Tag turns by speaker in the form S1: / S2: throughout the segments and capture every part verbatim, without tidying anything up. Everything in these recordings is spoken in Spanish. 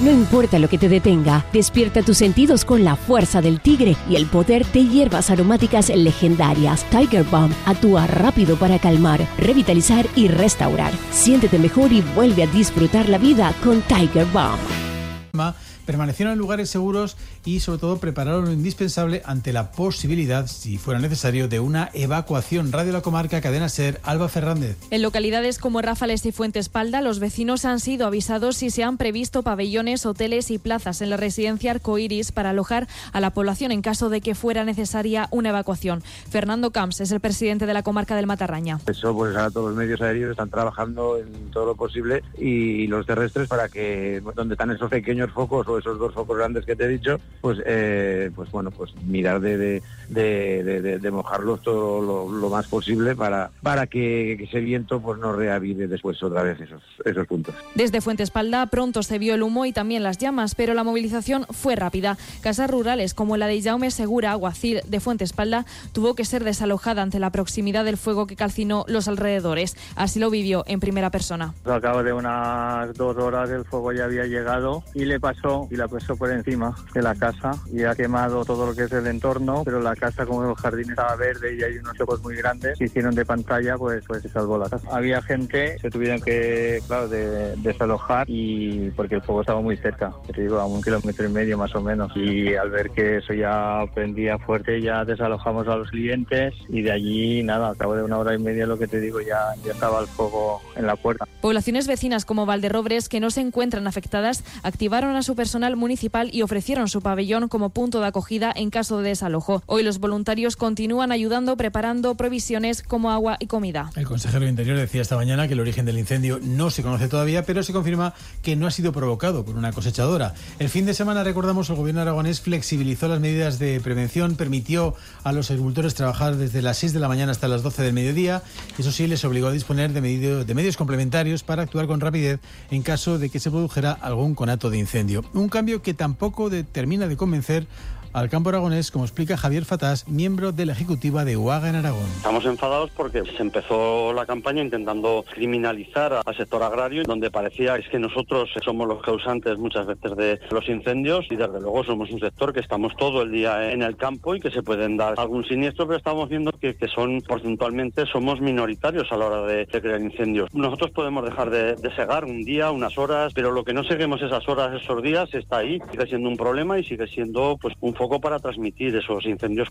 S1: No importa lo que te detenga, despierta tus sentidos con la fuerza del tigre y el poder de hierbas aromáticas legendarias. Tiger Balm actúa rápido para calmar, revitalizar y restaurar. Siéntete mejor y vuelve a disfrutar la vida con Tiger Balm.
S2: Permanecieron en lugares seguros y sobre todo prepararon lo indispensable ante la posibilidad, si fuera necesario, de una evacuación. Radio La Comarca, Cadena SER, Alba Fernández.
S3: En localidades como Ráfales y Fuentespalda, los vecinos han sido avisados y se han previsto pabellones, hoteles y plazas en la residencia Arcoiris para alojar a la población en caso de que fuera necesaria una evacuación. Fernando Camps es el presidente de la comarca del Matarraña.
S4: Eso, pues ahora todos los medios aéreos están trabajando en todo lo posible y los terrestres para que donde están esos pequeños focos o esos dos focos grandes que te he dicho, pues eh, pues bueno, pues mirar de de, de, de, de mojarlos todo lo, lo más posible para para que, que ese viento pues no reavive después otra vez esos esos puntos.
S3: Desde Fuentespalda pronto se vio el humo y también las llamas, pero la movilización fue rápida. Casas rurales como la de Jaume Segura, alguacil de Fuentespalda, tuvo que ser desalojada ante la proximidad del fuego que calcinó los alrededores. Así lo vivió en primera persona.
S5: Al cabo de unas dos horas el fuego ya había llegado y le pasó y la pasó por encima de la casa y ha quemado todo lo que es el entorno, pero la casa, como el jardín estaba verde y hay unos ojos muy grandes, se hicieron de pantalla, pues pues se salvó la casa. Había gente, se tuvieron que, claro, de, desalojar y porque el fuego estaba muy cerca, te digo, a un kilómetro y medio más o menos, y al ver que eso ya prendía fuerte ya desalojamos a los clientes y de allí nada, al cabo de una hora y media, lo que te digo, ya, ya estaba el fuego en la puerta.
S3: Poblaciones vecinas como Valderrobres, que no se encuentran afectadas, activaron a su personal municipal y ofrecieron su pabellón como punto de acogida en caso de desalojo. Hoy los voluntarios continúan ayudando, preparando provisiones como agua y comida.
S2: El consejero de Interior decía esta mañana que el origen del incendio no se conoce todavía, pero se confirma que no ha sido provocado por una cosechadora. El fin de semana, recordamos, el gobierno aragonés flexibilizó las medidas de prevención, permitió a los agricultores trabajar desde las seis de la mañana hasta las doce del mediodía. Eso sí, les obligó a disponer de, medio, de medios complementarios para actuar con rapidez en caso de que se produjera algún conato de incendio. Un cambio que tampoco de, termina de convencer al campo aragonés, como explica Javier Fatás, miembro de la ejecutiva de UAGA en Aragón.
S6: Estamos enfadados porque se empezó la campaña intentando criminalizar al sector agrario, donde parecía es que nosotros somos los causantes muchas veces de los incendios y desde luego somos un sector que estamos todo el día en el campo y que se pueden dar algún siniestro, pero estamos viendo que, que son porcentualmente somos minoritarios a la hora de, de crear incendios. Nosotros podemos dejar de, de segar un día, unas horas, pero lo que no seguimos esas horas, esos días, está ahí, sigue siendo un problema y sigue siendo pues un poco para transmitir esos incendios.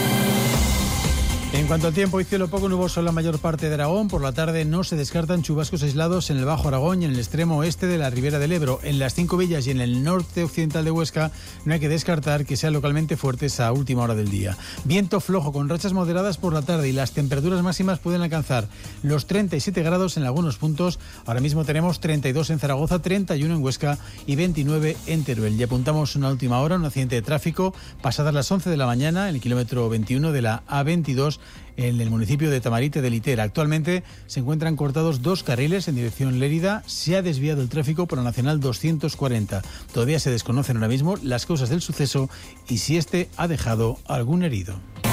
S2: En cuanto al tiempo, y cielo poco nuboso en la mayor parte de Aragón. Por la tarde no se descartan chubascos aislados en el Bajo Aragón y en el extremo oeste de la Ribera del Ebro. En las Cinco Villas y en el norte occidental de Huesca no hay que descartar que sean localmente fuertes a última hora del día. Viento flojo con rachas moderadas por la tarde y las temperaturas máximas pueden alcanzar los treinta y siete grados en algunos puntos. Ahora mismo tenemos treinta y dos en Zaragoza, treinta y uno en Huesca y veintinueve en Teruel. Y apuntamos una última hora, un accidente de tráfico pasadas las once de la mañana en el kilómetro veintiuno de la A veintidós en el municipio de Tamarite de Liter. Actualmente se encuentran cortados dos carriles en dirección Lérida. Se ha desviado el tráfico por la Nacional doscientos cuarenta. Todavía se desconocen ahora mismo las causas del suceso y si este ha dejado algún herido.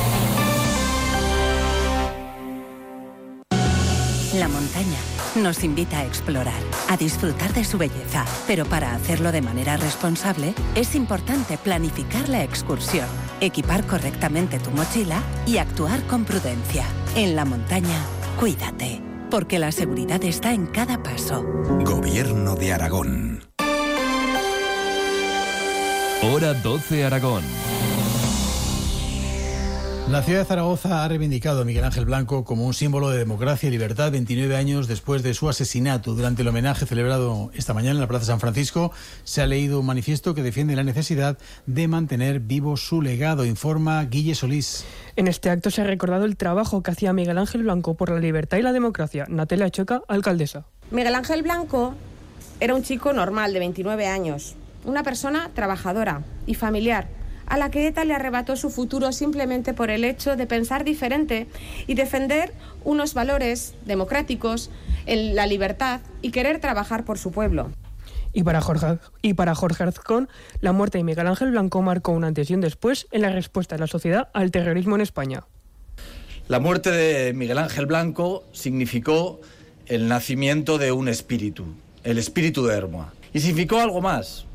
S7: La montaña nos invita a explorar, a disfrutar de su belleza, pero para hacerlo de manera responsable es importante planificar la excursión, equipar correctamente tu mochila y actuar con prudencia. En la montaña, cuídate, porque la seguridad está en cada paso.
S8: Gobierno de Aragón.
S9: Hora doce Aragón.
S2: La ciudad de Zaragoza ha reivindicado a Miguel Ángel Blanco como un símbolo de democracia y libertad veintinueve años después de su asesinato. Durante el homenaje celebrado esta mañana en la Plaza San Francisco se ha leído un manifiesto que defiende la necesidad de mantener vivo su legado, informa Guille Solís.
S10: En este acto se ha recordado el trabajo que hacía Miguel Ángel Blanco por la libertad y la democracia. Natalia Checa, alcaldesa.
S11: Miguel Ángel Blanco era un chico normal de veintinueve años, una persona trabajadora y familiar, a la que ETA le arrebató su futuro simplemente por el hecho de pensar diferente y defender unos valores democráticos, en la libertad y querer trabajar por su pueblo.
S10: Y para Jorge, y para Jorge Arzcón, la muerte de Miguel Ángel Blanco marcó un antes y un después en la respuesta de la sociedad al terrorismo en España.
S12: La muerte de Miguel Ángel Blanco significó el nacimiento de un espíritu, el espíritu de Hermoa. Y significó algo más.